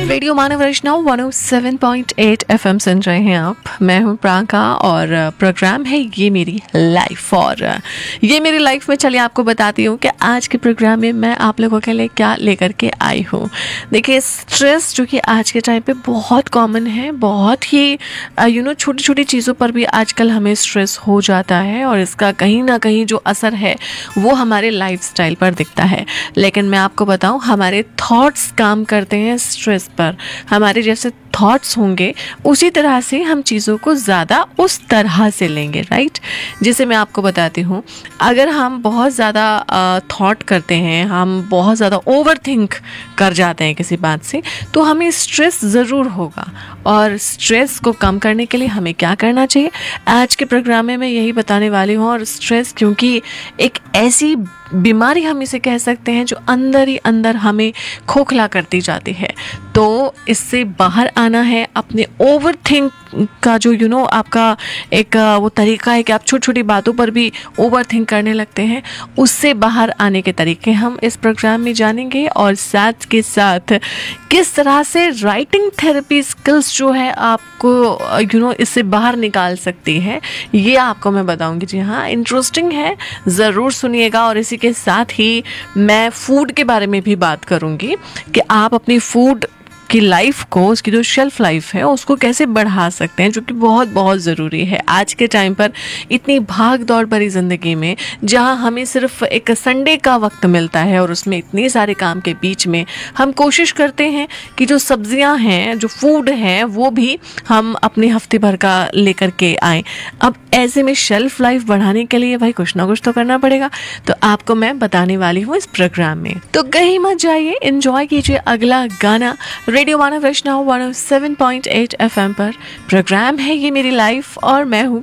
Radio मानव रचना 107.8 FM सुन रहे हैं आप। मैं हूं प्रांका और प्रोग्राम है ये मेरी लाइफ। और ये मेरी लाइफ में चलिए आपको बताती हूँ कि आज के प्रोग्राम में मैं आप लोगों के लिए क्या लेकर के आई हूँ। देखिए, स्ट्रेस जो कि आज के टाइम पे बहुत कॉमन है, बहुत ही छोटी छोटी चीज़ों पर भी आजकल हमें स्ट्रेस हो जाता है और इसका कहीं ना कहीं जो असर है वो हमारे लाइफस्टाइल पर दिखता है। लेकिन मैं आपको बताऊँ, हमारे थॉट्स काम करते हैं स्ट्रेस पर। हमारे जैसे थॉट्स होंगे उसी तरह से हम चीज़ों को ज़्यादा उस तरह से लेंगे, राइट। जैसे मैं आपको बताती हूँ, अगर हम बहुत ज़्यादा थॉट करते हैं, हम बहुत ज़्यादा ओवर थिंक कर जाते हैं किसी बात से, तो हमें स्ट्रेस ज़रूर होगा। और स्ट्रेस को कम करने के लिए हमें क्या करना चाहिए, आज के प्रोग्राम में मैं यही बताने वाली हूँ। और स्ट्रेस क्योंकि एक ऐसी बीमारी हम इसे कह सकते हैं जो अंदर ही अंदर हमें खोखला करती जाती है, तो इससे बाहर आना है। अपने ओवर थिंक का जो आपका एक वो तरीका है कि आप छोटी छोटी बातों पर भी ओवर थिंक करने लगते हैं, उससे बाहर आने के तरीके हम इस प्रोग्राम में जानेंगे। और साथ के साथ किस तरह से राइटिंग थेरेपी स्किल्स जो है आपको इससे बाहर निकाल सकती है, ये आपको मैं बताऊंगी। जी हाँ, इंटरेस्टिंग है, ज़रूर सुनिएगा। और इसी के साथ ही मैं फूड के बारे में भी बात करूंगी कि आप अपनी फूड की लाइफ को, उसकी जो शेल्फ लाइफ है उसको कैसे बढ़ा सकते हैं, जो कि बहुत बहुत ज़रूरी है आज के टाइम पर। इतनी भाग दौड़ भरी ज़िंदगी में जहां हमें सिर्फ एक संडे का वक्त मिलता है और उसमें इतने सारे काम के बीच में हम कोशिश करते हैं कि जो सब्जियां हैं, जो फूड है, वो भी हम अपने हफ्ते भर का लेकर के आएँ। अब ऐसे में शेल्फ लाइफ बढ़ाने के लिए भाई कुछ ना कुछ तो करना पड़ेगा, तो आपको मैं बताने वाली हूँ इस प्रोग्राम में। तो कहीं मत जाइए, एंजॉय कीजिए अगला गाना। रेडियो मानव रचना 107.8 एफएम पर प्रोग्राम है ये मेरी लाइफ और मैं हूँ